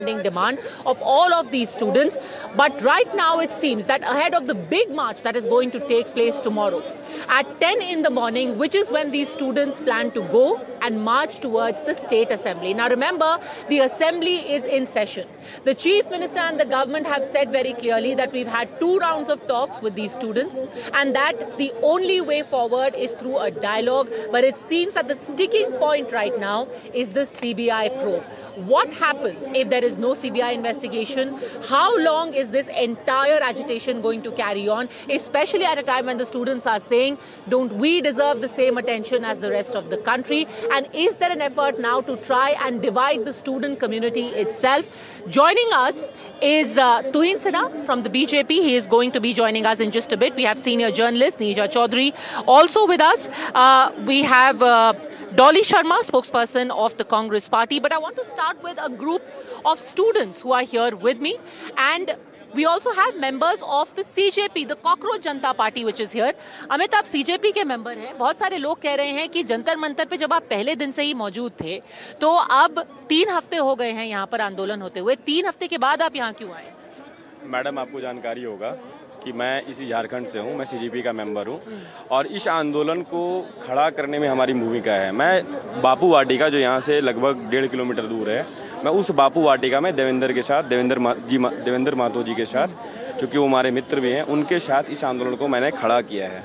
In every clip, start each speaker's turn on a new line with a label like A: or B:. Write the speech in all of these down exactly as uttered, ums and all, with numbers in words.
A: demand of all of these students. But right now it seems that ahead of the big march that is going to take place tomorrow at ten in the morning, which is when these students plan to go and march towards the State Assembly. Now remember, the Assembly is in session. The Chief Minister and the government have said very clearly that we've had two rounds of talks with these students and that the only way forward is through a dialogue. But it seems that the sticking point right now is the C B I probe. What happens if there is no C B I investigation? How long is this entire agitation going to carry on, especially at a time when the students are saying, don't we deserve the same attention as the rest of the country? And is there an effort now to try and divide the student community itself? Joining us is uh, Tuhin Sinha from the B J P. He is going to be joining us in just a bit. We have senior journalist Neeja Chaudhary also with us. Uh, we have uh, Dolly Sharma, spokesperson of the Congress Party. But I want to start with a group of students who are here with me. And we also have members of the C J P, the Cockroach Janata Party, which is here. Amit, आप C J P के member हैं. बहुत सारे लोग कह रहे हैं कि जंतर मंतर पे जब आप पहले दिन से ही मौजूद थे, तो अब तीन हफ्ते हो गए हैं यहाँ पर आंदोलन होते हुए. तीन हफ्ते के बाद आप यहाँ क्यों आए?
B: मैडम, आपको जानकारी होगा कि मैं इसी झारखंड से हूँ, मैं सी जे पी का मेंबर हूँ और इस आंदोलन को खड़ा करने में हमारी भूमिका है. मैं बापू वाटिका, जो यहाँ से लगभग डेढ़ किलोमीटर दूर है, मैं उस बापू वाटिका में देवेंद्र के साथ, देवेंद्र मा, जी मा, देवेंद्र महतो जी के साथ, क्योंकि वो हमारे मित्र भी हैं, उनके साथ इस आंदोलन को मैंने खड़ा किया है.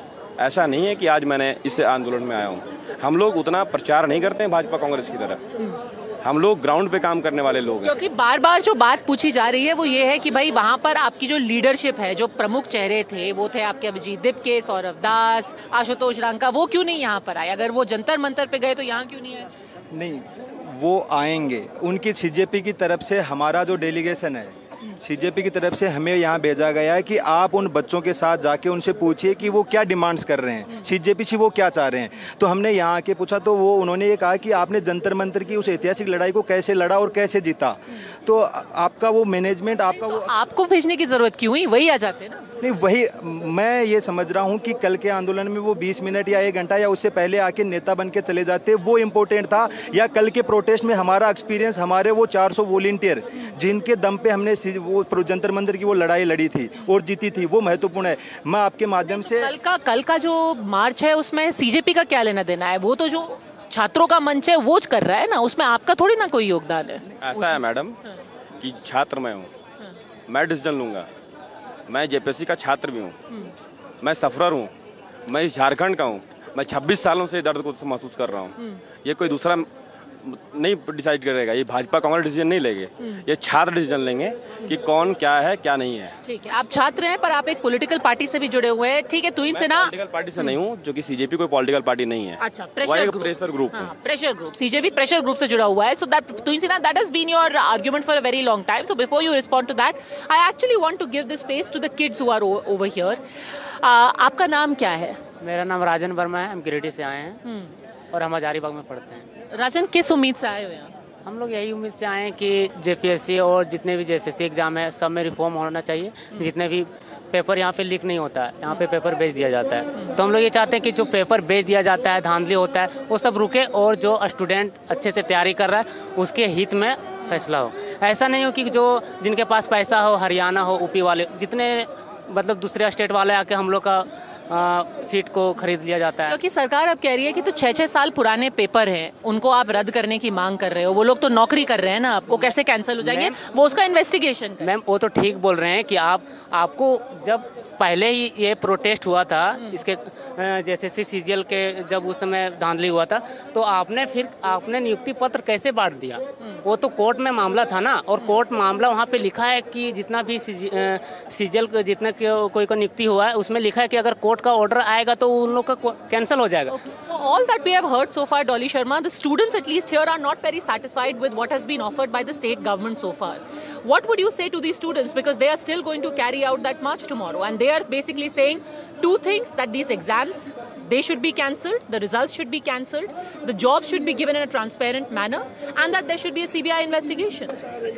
B: ऐसा नहीं है कि आज मैंने इस आंदोलन में आया हूँ. हम लोग उतना प्रचार नहीं करते हैं भाजपा कांग्रेस की तरह. हम लोग ग्राउंड पे काम करने वाले लोग हैं.
A: क्योंकि बार बार जो बात पूछी जा रही है वो ये है कि भाई वहाँ पर आपकी जो लीडरशिप है, जो प्रमुख चेहरे थे, वो थे आपके अभिजीत दिपके, सौरभ दास, आशुतोष रांका, वो क्यों नहीं यहाँ पर आए? अगर वो जंतर मंतर पे गए तो यहाँ क्यों नहीं आए?
C: नहीं, वो आएंगे. उनकी सी जे पी की तरफ से हमारा जो डेलीगेशन है, सी जे पी की तरफ से हमें यहाँ भेजा गया है कि आप उन बच्चों के साथ जाके उनसे पूछिए कि वो क्या डिमांड्स कर रहे हैं, सी जे पी से वो क्या चाह रहे हैं. तो हमने यहाँ आके पूछा तो वो उन्होंने ये कहा कि आपने जंतर मंतर की उस ऐतिहासिक लड़ाई को कैसे लड़ा और कैसे जीता. तो आपका वो मैनेजमेंट, आपका वो,
A: आपको भेजने की ज़रूरत क्यों हुई? वही आ जाते ना.
C: नहीं, वही मैं ये समझ रहा हूँ कि कल के आंदोलन में वो बीस मिनट या एक घंटा या उससे पहले आके नेता बन के चले जाते, वो इम्पोर्टेंट था, या कल के प्रोटेस्ट में हमारा एक्सपीरियंस, हमारे वो चार सौ वॉलंटियर जिनके दम पे हमने वो जंतर मंतर की वो लड़ाई लड़ी थी और जीती थी, वो महत्वपूर्ण है. मैं आपके माध्यम से
A: कल का कल का जो मार्च है उसमें सी जे पी का क्या लेना देना है? वो तो जो छात्रों का मंच है वो कर रहा है ना, उसमें आपका थोड़ी ना कोई योगदान है.
B: ऐसा है मैडम कि छात्र मैं हूँ, मैं डिसीजन लूँगा. मैं जे पी एस सी का छात्र भी हूँ, मैं सफरर हूँ, मैं इस झारखंड का हूँ. मैं छब्बीस सालों से दर्द को महसूस कर रहा हूँ. ये कोई दूसरा नहीं डिसाइड करेगा, ये भाजपा कांग्रेस डिसीजन नहीं लेंगे, ये छात्र डिसीजन लेंगे कि कौन क्या है क्या नहीं है.
A: ठीक है, आप छात्र हैं पर आप एक पॉलिटिकल पार्टी से भी जुड़े हुए हैं. ठीक है, तुहिन सिन्हा
B: पॉलिटिकल पार्टी से नहीं हूँ, जो कि सी जे पी कोई पॉलिटिकल पार्टी नहीं है.
A: अच्छा, प्रेशर ग्रुप.
B: प्रेशर ग्रुप
A: हाँ, प्रेशर ग्रुप. सी जे पी प्रेशर ग्रुप से जुड़ा हुआ है. So that Tuhin Sinha, that has been your argument for a very long time. So before you respond to that, I actually want to give the space to the kids who are over here. आपका नाम क्या है?
D: मेरा नाम राजन वर्मा है. हम गिरिडीह से आए हैं और हम हजारीबाग में पढ़ते हैं.
A: राजन, किस उम्मीद से आए हो यहाँ?
D: हम लोग यही उम्मीद से आए हैं कि जे पी एस सी और जितने भी जे एस एस सी एग्ज़ाम है सब में रिफॉर्म होना चाहिए. जितने भी पेपर यहाँ पे लीक नहीं होता है, यहाँ पे पेपर बेच दिया जाता है. तो हम लोग ये चाहते हैं कि जो पेपर बेच दिया जाता है, धांधली होता है, वो सब रुके और जो स्टूडेंट अच्छे से तैयारी कर रहा है उसके हित में फैसला हो. ऐसा नहीं हो कि जो जिनके पास पैसा हो, हरियाणा हो, यूपी वाले, जितने मतलब दूसरे स्टेट वाले आके हम लोग का आ, सीट को खरीद लिया जाता है.
A: क्योंकि सरकार अब कह रही है कि तो छः छः साल पुराने पेपर हैं, उनको आप रद्द करने की मांग कर रहे हो. वो लोग तो नौकरी कर रहे हैं ना, आपको कैसे कैंसिल हो जाएंगे? वो उसका इन्वेस्टिगेशन.
D: मैम, वो तो ठीक बोल रहे हैं कि आप आपको जब पहले ही ये प्रोटेस्ट हुआ था इसके जैसे सी सी जी एल के, जब उस समय धांधली हुआ था, तो आपने फिर आपने नियुक्ति पत्र कैसे बांट दिया? वो तो कोर्ट में मामला था ना, और कोर्ट मामला वहाँ पे लिखा है कि जितना भी सी जी एल जितना कोई को नियुक्ति हुआ है उसमें लिखा है कि अगर कोर्ट का ऑर्डर आएगा तो उन लोग का कैंसिल हो जाएगा.
A: So all that we have heard so far, Dolly Sharma, the students at least here are not very satisfied with what has been offered by the state government so far. What would you say to these students, because they are still going to carry out that march tomorrow and they are basically saying two things: that these exams, they should be cancelled, the results should be cancelled, the jobs should be given in a transparent manner, and that there should be a C B I investigation.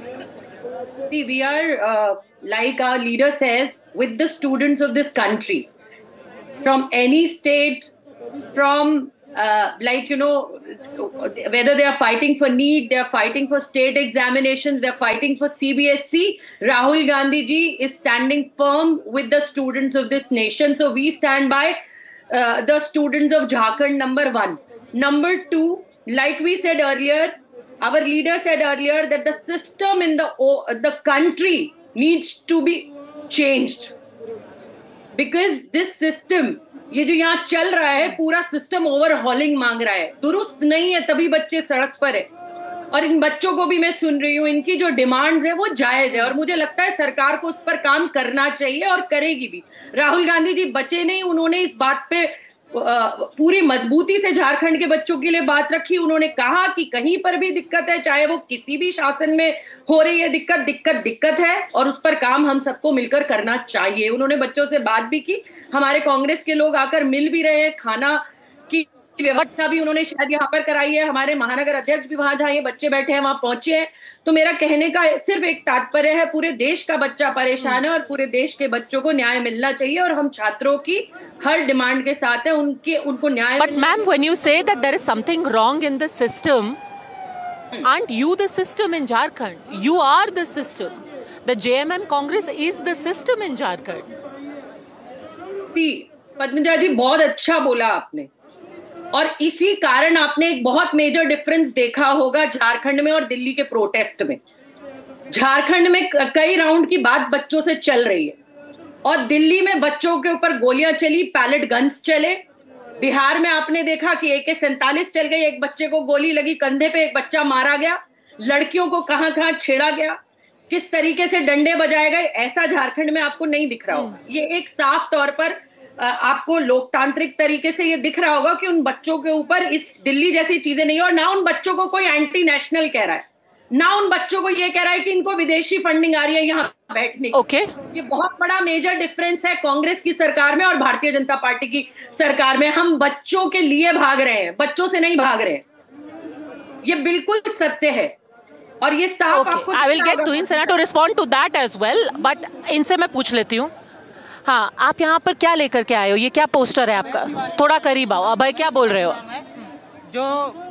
E: See, we are, uh, like our leader says, with the students of this country, from any state, from uh, like, you know, whether they are fighting for NEET, they are fighting for state examinations, they are fighting for C B S E, Rahul Gandhi ji is standing firm with the students of this nation. So we stand by uh, the students of Jharkhand, number one. Number two, like we said earlier, our leader said earlier that the system in the the country needs to be changed, because this system, ये जो यहाँ चल रहा है, पूरा system overhauling मांग रहा है, दुरुस्त नहीं है, तभी बच्चे सड़क पर है। और इन बच्चों को भी मैं सुन रही हूँ, इनकी जो डिमांड्स है वो जायज है, और मुझे लगता है सरकार को उस पर काम करना चाहिए और करेगी भी। राहुल गांधी जी बचे नहीं, उन्होंने इस बात पे पूरी मजबूती से झारखंड के बच्चों के लिए बात रखी। उन्होंने कहा कि कहीं पर भी दिक्कत है, चाहे वो किसी भी शासन में हो रही है दिक्कत, दिक्कत दिक्कत है, और उस पर काम हम सबको मिलकर करना चाहिए। उन्होंने बच्चों से बात भी की, हमारे कांग्रेस के लोग आकर मिल भी रहे हैं, खाना की व्यवस्था भी उन्होंने शायद यहाँ पर कराई है, हमारे महानगर अध्यक्ष भी वहां जहाँ ये बच्चे बैठे हैं वहां पहुंचे हैं। तो मेरा कहने का सिर्फ एक तात्पर्य है, पूरे देश का बच्चा परेशान है और पूरे देश के बच्चों को न्याय मिलना चाहिए, और हम छात्रों की हर डिमांड के साथ है, उनके उनको न्याय।
A: But ma'am, when you say that there is something wrong in the system, aren't you the system in Jharkhand? You are the system. The J M M Congress is the system in Jharkhand.
E: सी पद्मजा जी, बहुत अच्छा बोला आपने, और इसी कारण आपने एक बहुत मेजर डिफरेंस देखा होगा झारखंड में और दिल्ली के प्रोटेस्ट में। झारखंड में कई राउंड की बात बच्चों से चल रही है, और दिल्ली में बच्चों के ऊपर गोलियां चली, पैलेट गन्स चले। बिहार में आपने देखा कि ए के सैंतालीस चल गई, एक बच्चे को गोली लगी कंधे पे, एक बच्चा मारा गया। लड़कियों को कहां कहां छेड़ा गया, किस तरीके से डंडे बजाए गए, ऐसा झारखंड में आपको नहीं दिख रहा होगा। ये एक साफ तौर पर आपको लोकतांत्रिक तरीके से ये दिख रहा होगा कि उन बच्चों के ऊपर इस दिल्ली जैसी चीजें नहीं है, और ना उन बच्चों को कोई एंटी नेशनल कह रहा है, ना उन बच्चों को ये कह रहा है कि इनको विदेशी फंडिंग आ रही है यहाँ बैठने की।
A: ओके,
E: ये बहुत बड़ा मेजर डिफरेंस है कांग्रेस की सरकार में और भारतीय जनता पार्टी की सरकार में। हम बच्चों के लिए भाग रहे हैं, बच्चों से नहीं भाग रहे हैं, ये बिल्कुल सत्य है, और ये साफ आपको।
A: आई विल गेट टू इन सेना to respond to that as well, but इनसे मैं पूछ लेती हूँ। हाँ, आप यहाँ पर क्या लेकर के आए हो? ये क्या पोस्टर है आपका? थोड़ा करीब आओ। अभय, क्या बोल रहे हो?
F: जो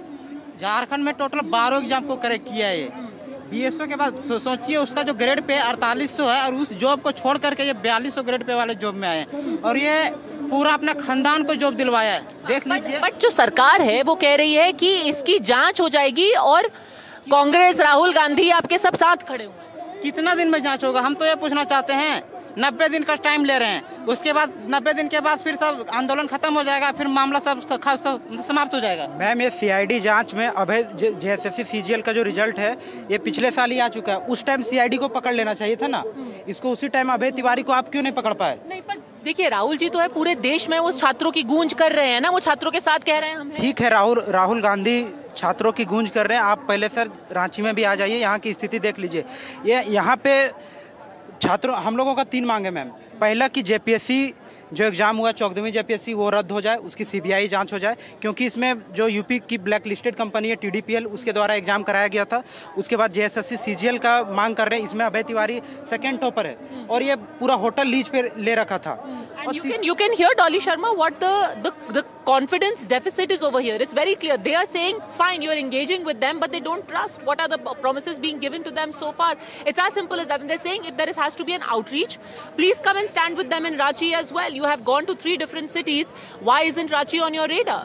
F: झारखंड में टोटल बारह एग्जाम को करेक्ट किया है, ये बी एस ओ के बाद सो, सोचिए उसका जो ग्रेड पे अड़तालीस सौ है, और उस जॉब को छोड़ करके ये बयालीस सौ ग्रेड पे वाले जॉब में आए हैं, और ये पूरा अपना खानदान को जॉब दिलवाया है। देख लीजिए।
A: बट जो सरकार है वो कह रही है कि इसकी जांच हो जाएगी, और कांग्रेस, राहुल गांधी आपके सब साथ खड़े हुए।
F: कितना दिन में जांच होगा, हम तो ये पूछना चाहते हैं। नब्बे दिन का टाइम ले रहे हैं, उसके बाद नब्बे दिन के बाद फिर सब आंदोलन खत्म हो जाएगा, फिर मामला सब समाप्त हो जाएगा। मैम, ये सीआईडी जांच में अभय जेएसएससी सीजीएल का जो रिजल्ट है ये पिछले साल ही आ चुका है। उस टाइम सीआईडी को पकड़ लेना चाहिए था ना, इसको उसी टाइम अभय तिवारी को आप क्यों नहीं पकड़ पाए?
A: नहीं, पर देखिए, राहुल जी तो है पूरे देश में, वो छात्रों की गूंज कर रहे हैं ना, वो छात्रों के साथ कह रहे हैं हम।
F: ठीक है, राहुल राहुल गांधी छात्रों की गूंज कर रहे हैं। आप पहले सर रांची में भी आ जाइए, यहाँ की स्थिति देख लीजिए। ये यहाँ पे छात्रों, हम लोगों का तीन मांग है मैम। पहला कि जेपीएससी जो एग्ज़ाम हुआ चौदहवीं जेपीएससी वो रद्द हो जाए, उसकी सीबीआई जांच हो जाए, क्योंकि इसमें जो यूपी की ब्लैक लिस्टेड कंपनी है टीडीपीएल, उसके द्वारा एग्जाम कराया गया था। उसके बाद जेएसएससी सीजीएल का मांग कर रहे हैं, इसमें अभय तिवारी सेकंड टॉपर है, और ये पूरा होटल लीज पे ले रखा था।
A: And you can you can hear Dolly Sharma what the the the confidence deficit is over here. It's very clear. They are saying, fine, you are engaging with them, but they don't trust. What are the promises being given to them so far? It's as simple as that. And they're saying if there is, has to be an outreach, please come and stand with them in Ranchi as well. You have gone to three different cities. Why isn't Ranchi on your radar?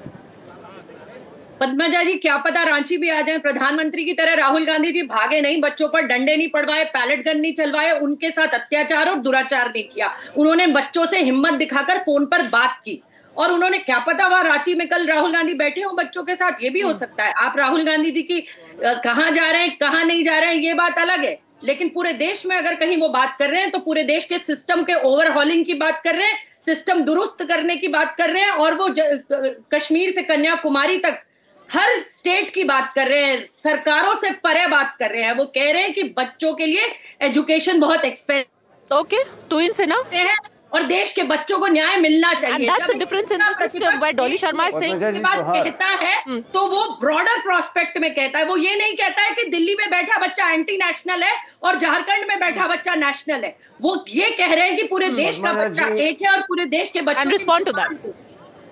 E: Padmaja जी, क्या पता रांची भी आ जाए। प्रधानमंत्री की तरह राहुल गांधी जी भागे नहीं, बच्चों पर डंडे नहीं पड़वाए, पैलेट गन नहीं चलवाए, उनके साथ अत्याचार और दुराचार नहीं किया। उन्होंने बच्चों से हिम्मत दिखाकर फोन पर बात की, और उन्होंने, क्या पता वहां रांची में कल राहुल गांधी बैठे हो बच्चों के साथ, ये भी हो सकता है। आप राहुल गांधी जी की कहाँ जा रहे हैं, कहाँ नहीं जा रहे हैं, ये बात अलग है, लेकिन पूरे देश में अगर कहीं वो बात कर रहे हैं तो पूरे देश के सिस्टम के ओवरहॉलिंग की बात कर रहे हैं, सिस्टम दुरुस्त करने की बात कर रहे हैं, और वो कश्मीर से कन्याकुमारी तक हर स्टेट की बात कर रहे हैं, सरकारों से परे बात कर रहे हैं। वो कह रहे हैं कि बच्चों के लिए एजुकेशन बहुत एक्सपेंसिव
A: ओके तो इनसे ना
E: है, और देश के बच्चों को न्याय मिलना चाहिए।
A: And that's the difference in the system where Dolly Sharma is saying
E: कहता है तो वो ब्रॉडर प्रोस्पेक्ट में कहता है, वो ये नहीं कहता है कि दिल्ली में बैठा बच्चा एंटी नेशनल है और झारखंड में बैठा बच्चा नेशनल है। वो ये कह रहे हैं कि पूरे देश का बच्चा एक है और पूरे देश के बच्चे।
A: And respond to that.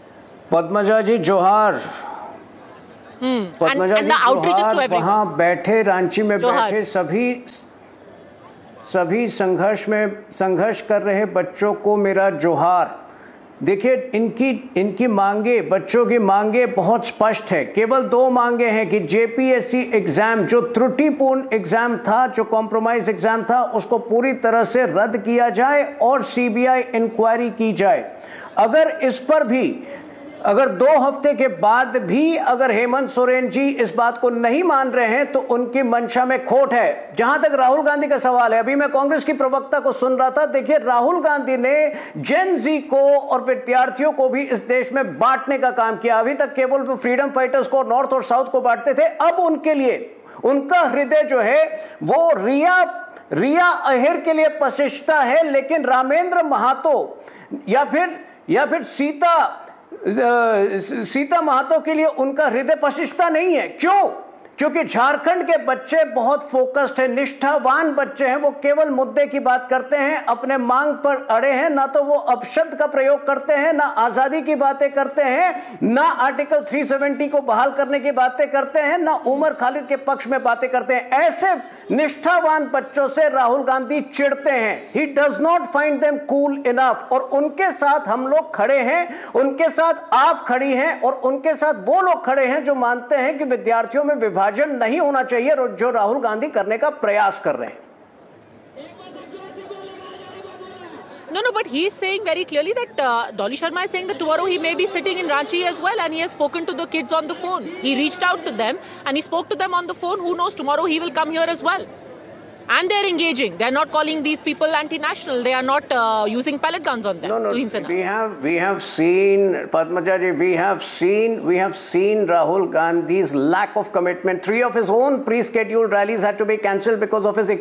G: Padmaja जी जोहार। Padmaja
A: and
G: ji
A: the outreach is to
G: जोहार।
A: everyone.
G: वहाँ बैठे रांची में
A: जोहार।
G: बैठे सभी सभी संघर्ष में संघर्ष कर रहे बच्चों को मेरा जोहार। देखिए इनकी इनकी मांगे, बच्चों की मांगे बहुत स्पष्ट है। केवल दो मांगे हैं कि जेपीएससी एग्ज़ाम जो त्रुटिपूर्ण एग्ज़ाम था, जो कॉम्प्रोमाइज्ड एग्ज़ाम था, उसको पूरी तरह से रद्द किया जाए और सीबीआई इंक्वायरी की जाए। अगर इस पर भी अगर दो हफ्ते के बाद भी अगर हेमंत सोरेन जी इस बात को नहीं मान रहे हैं तो उनकी मंशा में खोट है। जहां तक राहुल गांधी का सवाल है, अभी मैं कांग्रेस की प्रवक्ता को सुन रहा था। देखिए राहुल गांधी ने जेन जी को और विद्यार्थियों को भी इस देश में बांटने का काम किया। अभी तक केवल वो फ्रीडम फाइटर्स को, नॉर्थ और साउथ को बांटते थे। अब उनके लिए उनका हृदय जो है वो रिया रिया अहिर के लिए पसिश्ता है, लेकिन रामेंद्र महातो या फिर या फिर सीता सीता महातो के लिए उनका हृदय पशिष्टा नहीं है। क्यों? क्योंकि झारखंड के बच्चे बहुत फोकस्ड हैं, निष्ठावान बच्चे हैं। वो केवल मुद्दे की बात करते हैं, अपने मांग पर अड़े हैं। ना तो वो अपशब्द का प्रयोग करते हैं, ना आज़ादी की बातें करते हैं, ना आर्टिकल तीन सौ सत्तर को बहाल करने की बातें करते हैं, ना उमर खालिद के पक्ष में बातें करते हैं। ऐसे निष्ठावान बच्चों से राहुल गांधी चिढ़ते हैं। He does not find them cool enough. और उनके साथ हम लोग खड़े हैं, उनके साथ आप खड़ी हैं, और उनके साथ वो लोग खड़े हैं जो मानते हैं कि विद्यार्थियों में विभाजन नहीं होना चाहिए, जो राहुल गांधी करने का प्रयास कर रहे हैं।
A: No, no, but he's saying very clearly that uh, Dolly Sharma is saying that tomorrow he may be sitting in Ranchi as well, and he has spoken to the kids on the phone. He reached out to them and he spoke to them on the phone. Who knows, tomorrow he will come here as well. And they're engaging. They're not calling these people anti-national. They are not uh, using pellet guns on them.
G: No, no.
A: To
G: We have we have seen, Padmaja ji, we have seen we have seen Rahul Gandhi's lack of commitment. Three of his own pre-scheduled rallies had to be cancelled because of his